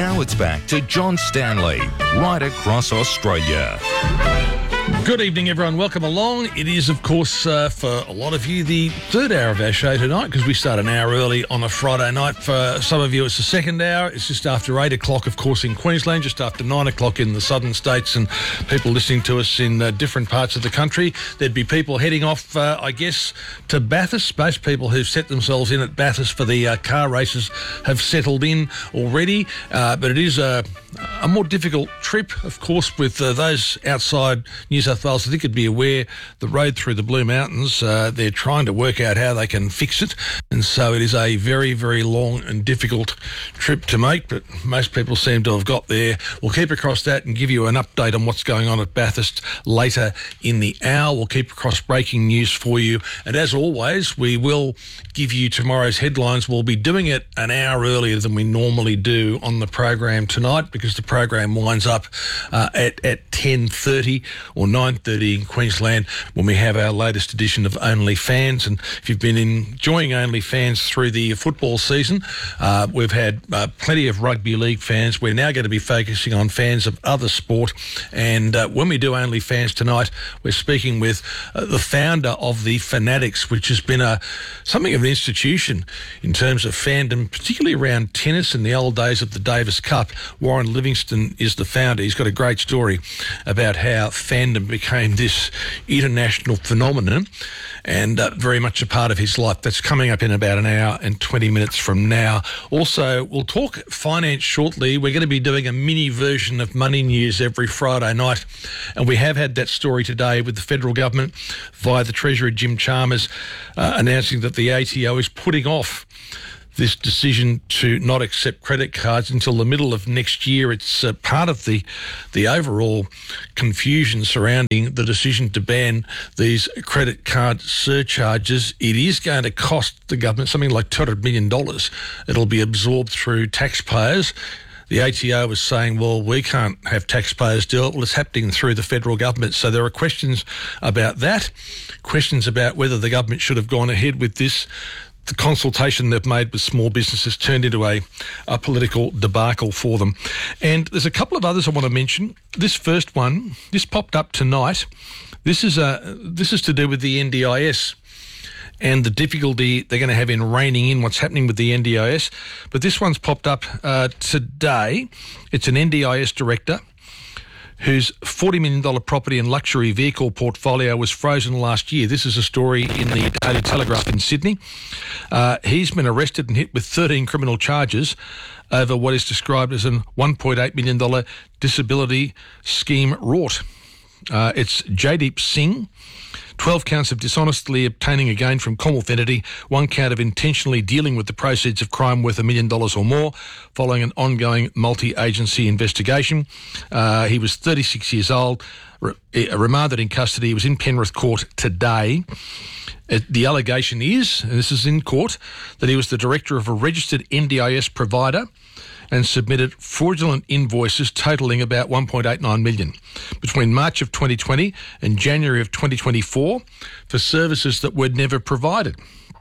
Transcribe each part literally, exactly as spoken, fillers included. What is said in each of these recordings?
Now it's back to John Stanley, right across Australia. Good evening, everyone. Welcome along. It is, of course, uh, for a lot of you, the third hour of our show tonight, because we start an hour early on a Friday night. For some of you, it's the second hour. It's just after eight o'clock, of course, in Queensland, just after nine o'clock in the southern states, and people listening to us in uh, different parts of the country. There'd be people heading off, uh, I guess, to Bathurst. Most people who've set themselves in at Bathurst for the uh, car races have settled in already, uh, but it is a, a more difficult trip, of course, with uh, those outside New South Wales. I think it'd be aware the road through the Blue Mountains, uh, they're trying to work out how they can fix it, and so it is a very, very long and difficult trip to make, but most people seem to have got there. We'll keep across that and give you an update on what's going on at Bathurst later in the hour. We'll keep across breaking news for you, and as always, we will give you tomorrow's headlines. We'll be doing it an hour earlier than we normally do on the program tonight, because the program winds up uh, at, at ten thirty or nine thirty in Queensland when we have our latest edition of OnlyFans. And if you've been enjoying OnlyFans through the football season, uh, we've had uh, plenty of rugby league fans. We're now going to be focusing on fans of other sport. And uh, when we do OnlyFans tonight, we're speaking with uh, the founder of the Fanatics, which has been a something of an institution in terms of fandom, particularly around tennis in the old days of the Davis Cup. Warren Livingston is the founder. He's got a great story about how fandom became this international phenomenon, and uh, very much a part of his life. That's coming up in about an hour and twenty minutes from now. Also, we'll talk finance shortly. We're going to be doing a mini version of Money News every Friday night, and we have had that story today with the federal government via the Treasurer Jim Chalmers uh, announcing that the A T O is putting off this decision to not accept credit cards until the middle of next year. It's uh, part of the the overall confusion surrounding the decision to ban these credit card surcharges. It is going to cost the government something like two hundred million dollars. It'll be absorbed through taxpayers. The A T O was saying, well, we can't have taxpayers do it. Well, it's happening through the federal government. So there are questions about that, questions about whether the government should have gone ahead with this. The consultation they've made with small businesses turned into a, a political debacle for them. And there's a couple of others I want to mention. This first one, this popped up tonight. This is a, this is to do with the N D I S and the difficulty they're going to have in reining in what's happening with the N D I S. But this one's popped up uh, today. It's an N D I S director whose forty million dollars property and luxury vehicle portfolio was frozen last year. This is a story in the Daily Telegraph in Sydney. Uh, he's been arrested and hit with thirteen criminal charges over what is described as an one point eight million dollars disability scheme rort. Uh, it's Jaideep Singh. twelve counts of dishonestly obtaining a gain from Commonwealth entity, one count of intentionally dealing with the proceeds of crime worth a million dollars or more, following an ongoing multi-agency investigation. Uh, he was thirty-six years old, re- remanded in custody. He was in Penrith Court today. Uh, the allegation is, and this is in court, that he was the director of a registered N D I S provider and submitted fraudulent invoices totalling about one point eight nine million dollars between March of twenty twenty and January of twenty twenty-four for services that were never provided.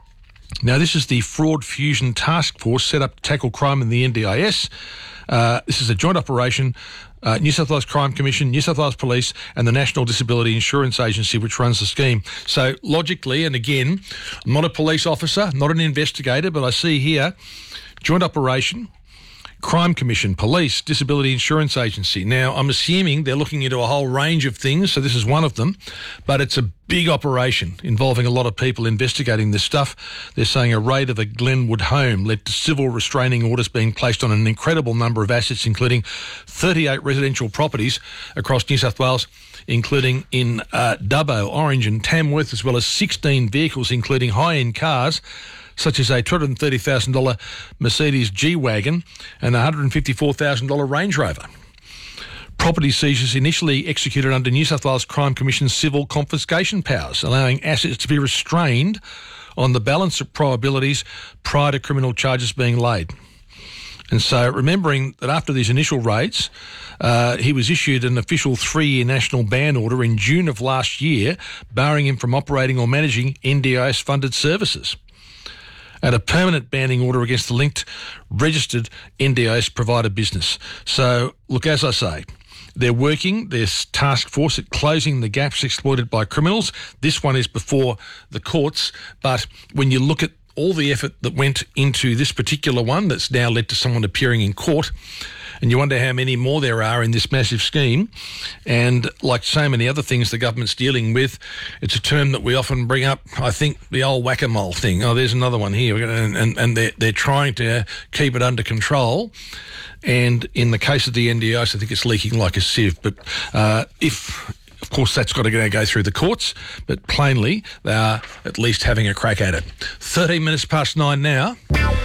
Now, this is the Fraud Fusion Task Force set up to tackle crime in the N D I S. Uh, this is a joint operation. Uh, New South Wales Crime Commission, New South Wales Police and the National Disability Insurance Agency, which runs the scheme. So logically, and again, I'm not a police officer, not an investigator, but I see here, joint operation, Crime Commission, Police, Disability Insurance Agency. Now, I'm assuming they're looking into a whole range of things, so this is one of them, but it's a big operation involving a lot of people investigating this stuff. They're saying a raid of a Glenwood home led to civil restraining orders being placed on an incredible number of assets, including thirty-eight residential properties across New South Wales, including in uh, Dubbo, Orange and Tamworth, as well as sixteen vehicles, including high-end cars, such as a two hundred thirty thousand dollars Mercedes G-Wagon and a one hundred fifty-four thousand dollars Range Rover. Property seizures initially executed under New South Wales Crime Commission's civil confiscation powers, allowing assets to be restrained on the balance of probabilities prior to criminal charges being laid. And so remembering that after these initial raids, uh, he was issued an official three-year national ban order in June of last year, barring him from operating or managing N D I S-funded services. and a permanent banning order against the linked registered N D I S provider business. So, look, as I say, they're working, there's task force at closing the gaps exploited by criminals. This one is before the courts, but when you look at all the effort that went into this particular one that's now led to someone appearing in court, and you wonder how many more there are in this massive scheme. And like so many other things the government's dealing with, it's a term that we often bring up, I think, the old whack-a-mole thing. Oh, there's another one here. And, and, and they're, they're trying to keep it under control. And in the case of the N D I S, I think it's leaking like a sieve. But uh, if... Of course, that's got to go through the courts, but plainly, they are at least having a crack at it. thirteen minutes past nine now.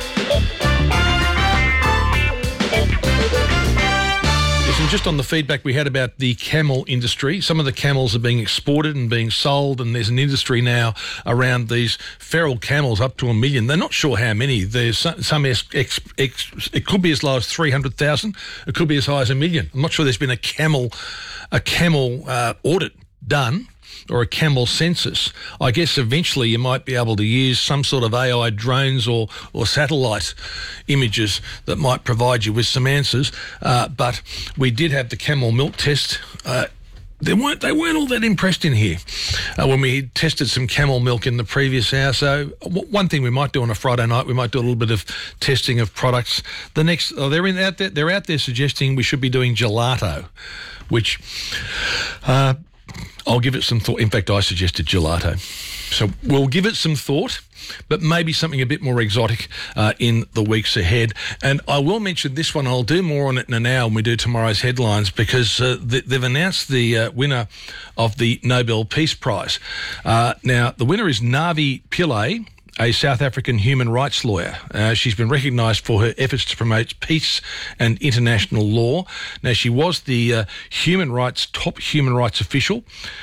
Listen, just on the feedback we had about the camel industry, some of the camels are being exported and being sold, and there's an industry now around these feral camels up to a million. They're not sure how many. There's some, some ex, ex, ex, it could be as low as three hundred thousand. It could be as high as a million. I'm not sure there's been a camel a camel uh, audit done or a camel census. I guess eventually you might be able to use some sort of A I drones or, or satellite images that might provide you with some answers. Uh, but we did have the camel milk test. Uh, They weren't, they weren't all that impressed in here uh, when we tested some camel milk in the previous hour. So w- one thing we might do on a Friday night, we might do a little bit of testing of products. The next, oh, they're in out there. They're out there suggesting we should be doing gelato, which uh, I'll give it some thought. In fact, I suggested gelato. So we'll give it some thought, but maybe something a bit more exotic uh, in the weeks ahead. And I will mention this one. I'll do more on it in an hour when we do tomorrow's headlines, because uh, th- they've announced the uh, winner of the Nobel Peace Prize. Uh, now, the winner is Navi Pillay, a South African human rights lawyer. Uh, she's been recognised for her efforts to promote peace and international law. Now, she was the uh, human rights top human rights official